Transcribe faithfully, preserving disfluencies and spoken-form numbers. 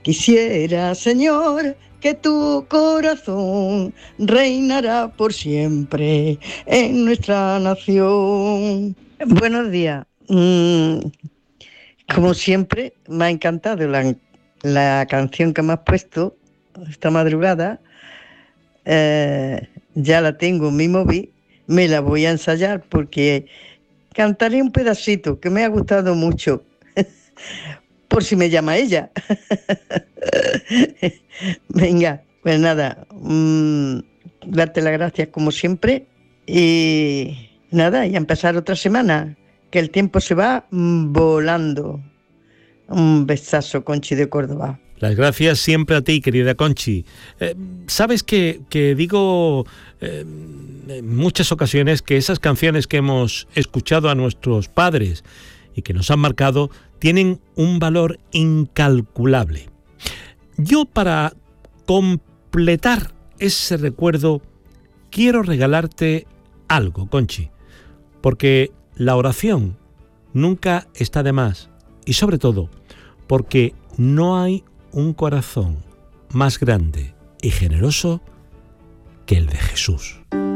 Quisiera, Señor, que tu corazón reinará por siempre en nuestra nación. Buenos días. Mm, como siempre, me ha encantado la, la canción que me has puesto esta madrugada. Eh, ya la tengo en mi móvil, me la voy a ensayar porque cantaré un pedacito que me ha gustado mucho. Por si me llama ella. Venga, pues nada, mmm, darte las gracias como siempre y nada, y a empezar otra semana, que el tiempo se va volando. Un besazo, Conchi de Córdoba. Las gracias siempre a ti, querida Conchi. Eh, Sabes que, que digo eh, en muchas ocasiones que esas canciones que hemos escuchado a nuestros padres y que nos han marcado tienen un valor incalculable. Yo, para completar ese recuerdo, quiero regalarte algo, Conchi, porque la oración nunca está de más y, sobre todo, porque no hay un corazón más grande y generoso que el de Jesús.